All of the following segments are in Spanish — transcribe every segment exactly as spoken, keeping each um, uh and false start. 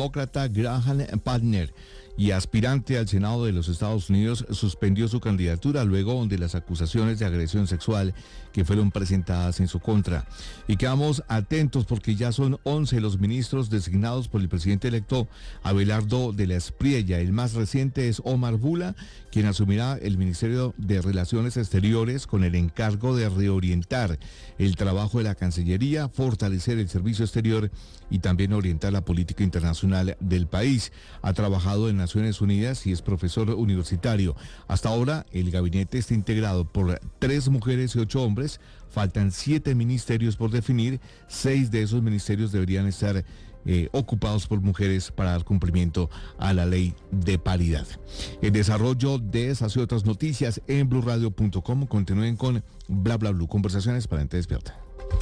demócrata Graham Padner y aspirante al Senado de los Estados Unidos, suspendió su candidatura luego de las acusaciones de agresión sexual que fueron presentadas en su contra. Y quedamos atentos porque ya son once los ministros designados por el presidente electo Abelardo de la Espriella. El más reciente es Omar Bula, quien asumirá el Ministerio de Relaciones Exteriores con el encargo de reorientar el trabajo de la Cancillería, fortalecer el servicio exterior y también orientar la política internacional del país. Ha trabajado en Naciones Unidas y es profesor universitario. Hasta ahora el gabinete está integrado por tres mujeres y ocho hombres. Faltan siete ministerios por definir. Seis de esos ministerios deberían estar eh, ocupados por mujeres para dar cumplimiento a la ley de paridad. El desarrollo de esas y otras noticias en blue radio punto com. Continúen con Bla Bla Blue, conversaciones para gente despierta.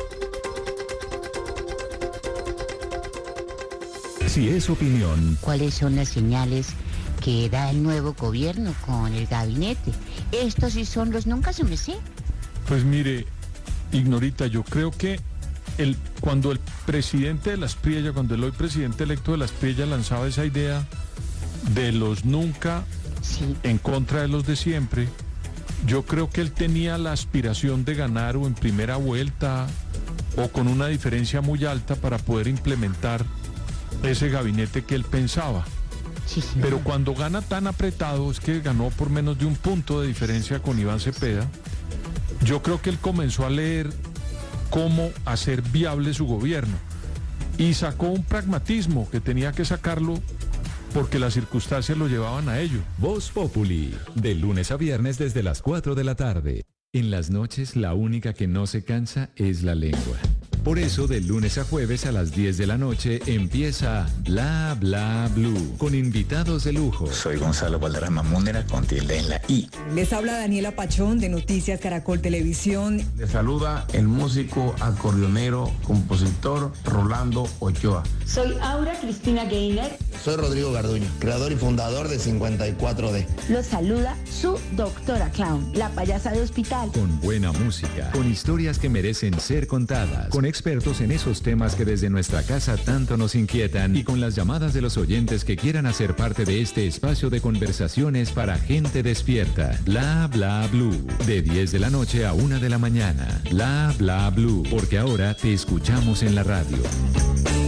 Si es opinión. ¿Cuáles son las señales que da el nuevo gobierno con el gabinete? Estos sí son los nunca se me sé. Pues mire, Ignorita, yo creo que el, cuando el presidente de la Espriella, cuando el hoy presidente electo de la Espriella lanzaba esa idea de los nunca Sí. en contra de los de siempre, yo creo que él tenía la aspiración de ganar o en primera vuelta o con una diferencia muy alta para poder implementar ese gabinete que él pensaba. Sí, sí. Pero cuando gana tan apretado, es que ganó por menos de un punto de diferencia con Iván Cepeda, yo creo que él comenzó a leer cómo hacer viable su gobierno y sacó un pragmatismo que tenía que sacarlo porque las circunstancias lo llevaban a ello. Voz Populi, de lunes a viernes desde las cuatro de la tarde. En las noches la única que no se cansa es la lengua. Por eso, de lunes a jueves a las diez de la noche empieza Bla Bla Blue, con invitados de lujo. Soy Gonzalo Valderrama Múnera, con tilde en la I. Les habla Daniela Pachón, de Noticias Caracol Televisión. Les saluda el músico, acordeonero, compositor Rolando Ochoa. Soy Aura Cristina Gainer. Soy Rodrigo Garduño, creador y fundador de cincuenta y cuatro D. Los saluda su doctora Clown, la payasa de hospital. Con buena música, con historias que merecen ser contadas, con expertos en esos temas que desde nuestra casa tanto nos inquietan y con las llamadas de los oyentes que quieran hacer parte de este espacio de conversaciones para gente despierta. Bla Bla Blue, de diez de la noche a una de la mañana. Bla Bla Blue, porque ahora te escuchamos en la radio.